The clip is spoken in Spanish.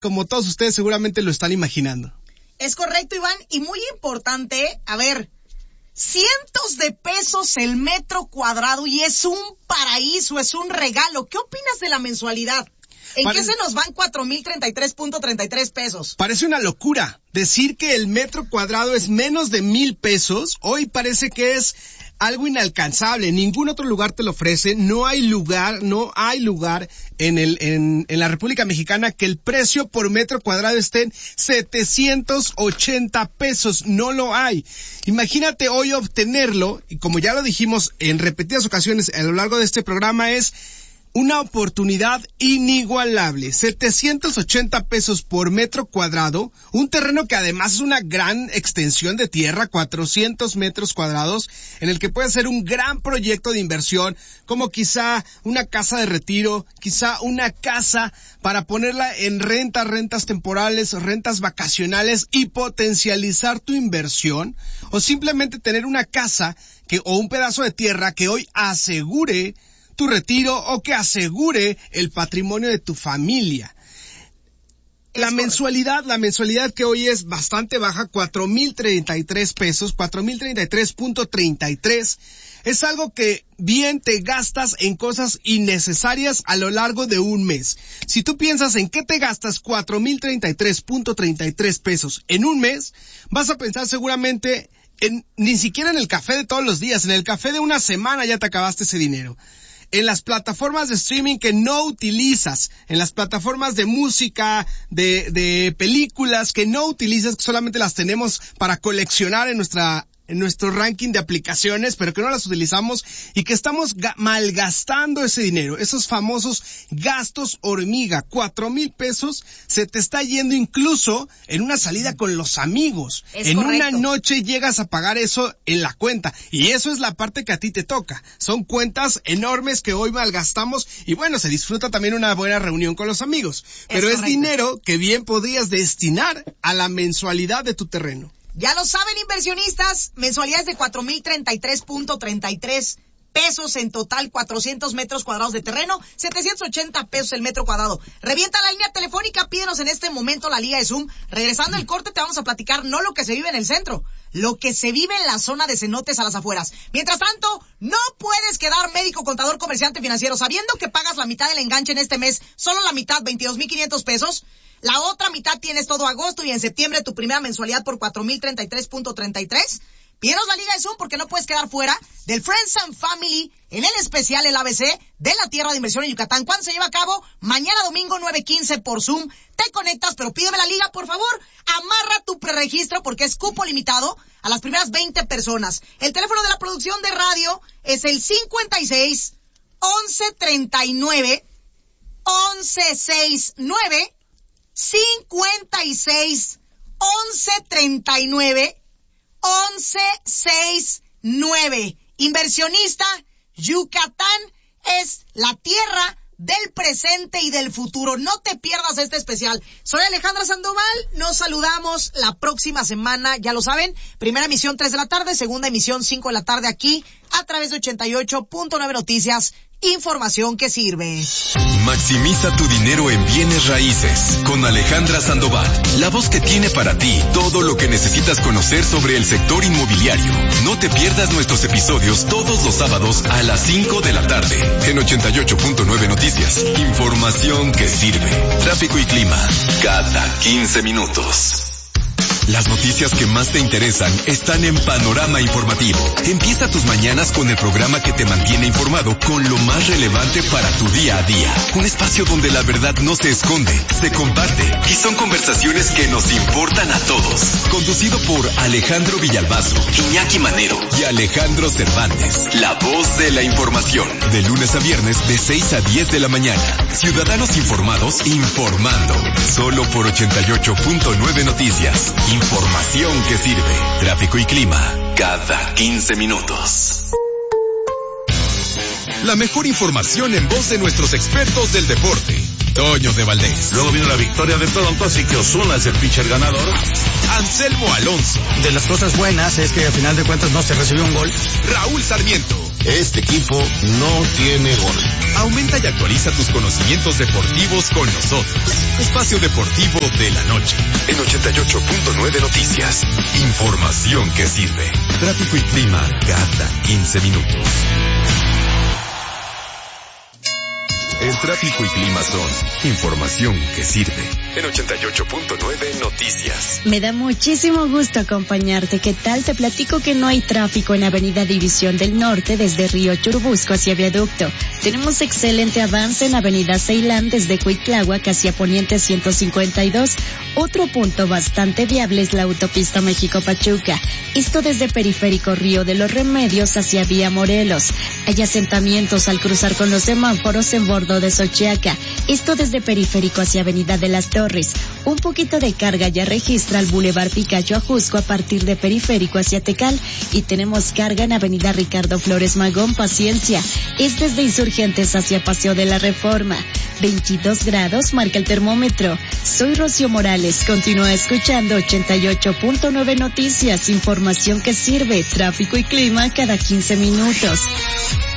como todos ustedes seguramente lo están imaginando. Es correcto, Iván, y muy importante, cientos de pesos el metro cuadrado y es un paraíso, es un regalo. ¿Qué opinas de la mensualidad? ¿En qué se nos van 4,033.33 pesos? Parece una locura decir que el metro cuadrado es menos de 1,000 pesos. Hoy parece que es algo inalcanzable. Ningún otro lugar te lo ofrece. No hay lugar en la República Mexicana que el precio por metro cuadrado esté en 780 pesos. No lo hay. Imagínate hoy obtenerlo, y como ya lo dijimos en repetidas ocasiones a lo largo de este programa, es una oportunidad inigualable. 780 pesos por metro cuadrado, un terreno que además es una gran extensión de tierra, 400 metros cuadrados, en el que puede ser un gran proyecto de inversión, como quizá una casa de retiro, quizá una casa para ponerla en rentas temporales, rentas vacacionales y potencializar tu inversión, o simplemente tener una casa o un pedazo de tierra que hoy asegure tu retiro o que asegure el patrimonio de tu familia. La mensualidad que hoy es bastante baja, 4,033 pesos, 4,033.33, es algo que bien te gastas en cosas innecesarias a lo largo de un mes. Si tú piensas en qué te gastas 4,033.33 pesos en un mes, vas a pensar seguramente ni siquiera en el café de todos los días, en el café de una semana ya te acabaste ese dinero. En las plataformas de streaming que no utilizas, en las plataformas de música, de películas que no utilizas, que solamente las tenemos para coleccionar en nuestro ranking de aplicaciones, pero que no las utilizamos y que estamos malgastando ese dinero, esos famosos gastos hormiga. 4,000 pesos se te está yendo incluso en una salida con los amigos. En una noche llegas a pagar eso en la cuenta y eso es la parte que a ti te toca. Son cuentas enormes que hoy malgastamos y bueno, se disfruta también una buena reunión con los amigos, pero es dinero que bien podrías destinar a la mensualidad de tu terreno. Ya lo saben, inversionistas, mensualidades de 4,033.33 pesos en total, 400 metros cuadrados de terreno, 780 pesos el metro cuadrado. Revienta la línea telefónica, pídenos en este momento la liga de Zoom. Regresando al corte te vamos a platicar no lo que se vive en el centro, lo que se vive en la zona de cenotes a las afueras. Mientras tanto, no puedes quedar médico, contador, comerciante, financiero, sabiendo que pagas la mitad del enganche en este mes, solo la mitad, 22,500 pesos. La otra mitad tienes todo agosto y en septiembre tu primera mensualidad por 4,033.33. Pídenos la liga de Zoom porque no puedes quedar fuera del Friends and Family en el especial el ABC de la Tierra de Inversión en Yucatán. ¿Cuándo se lleva a cabo? Mañana domingo 9:15 por Zoom. Te conectas, pero pídeme la liga, por favor. Amarra tu preregistro porque es cupo limitado a las primeras 20 personas. El teléfono de la producción de radio es el 56 11 39 11 69 56 11 39 11 69. Inversionista, Yucatán es la tierra del presente y del futuro. No te pierdas este especial. Soy Alejandra Sandoval. Nos saludamos la próxima semana. Ya lo saben, primera emisión 3 de la tarde, segunda emisión 5 de la tarde aquí a través de 88.9 Noticias. Información que sirve. Maximiza tu dinero en bienes raíces con Alejandra Sandoval, la voz que tiene para ti todo lo que necesitas conocer sobre el sector inmobiliario. No te pierdas nuestros episodios todos los sábados a las 5 de la tarde en 88.9 Noticias. Información que sirve. Tráfico y clima cada 15 minutos. Las noticias que más te interesan están en Panorama Informativo. Empieza tus mañanas con el programa que te mantiene informado con lo más relevante para tu día a día. Un espacio donde la verdad no se esconde, se comparte y son conversaciones que nos importan a todos. Conducido por Alejandro Villalbazo, Iñaki Manero y Alejandro Cervantes. La voz de la información. De lunes a viernes de 6 a 10 de la mañana. Ciudadanos informados informando. Solo por 88.9 Noticias. Información que sirve. Tráfico y clima cada 15 minutos. La mejor información en voz de nuestros expertos del deporte. Toño de Valdés. Luego vino la victoria de Toronto, así que Ozuna es el pitcher ganador. Anselmo Alonso. De las cosas buenas es que a final de cuentas no se recibió un gol. Raúl Sarmiento. Este equipo no tiene gol. Aumenta y actualiza tus conocimientos deportivos con nosotros. Espacio Deportivo de la Noche. En 88.9 Noticias. Información que sirve. Tráfico y clima cada 15 minutos. El tráfico y clima son información que sirve. En 88.9 Noticias. Me da muchísimo gusto acompañarte. ¿Qué tal? Te platico que no hay tráfico en Avenida División del Norte desde Río Churubusco hacia Viaducto. Tenemos excelente avance en Avenida Ceilán desde Cuitláhuac hacia Poniente 152. Otro punto bastante viable es la autopista México-Pachuca. Esto desde Periférico Río de los Remedios hacia Vía Morelos. Hay asentamientos al cruzar con los semáforos en bordo de Xochiaca. Esto desde Periférico hacia Avenida de las Torres. Un poquito de carga ya registra el Boulevard Picacho Ajusco a partir de Periférico hacia Tecal. Y tenemos carga en Avenida Ricardo Flores Magón, Paciencia. Es desde Insurgentes hacia Paseo de la Reforma. 22 grados marca el termómetro. Soy Rocío Morales. Continúa escuchando 88.9 Noticias. Información que sirve. Tráfico y clima cada 15 minutos.